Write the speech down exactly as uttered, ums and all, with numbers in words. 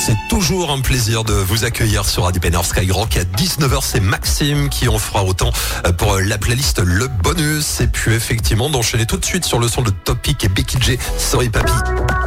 C'est toujours un plaisir de vous accueillir sur Radio Pénard Skyrock. À dix-neuf heures, c'est Maxime qui en fera autant pour la playlist Le Bonus. Et puis effectivement, d'enchaîner tout de suite sur le son de Topic et Becky J. Sorry Papi.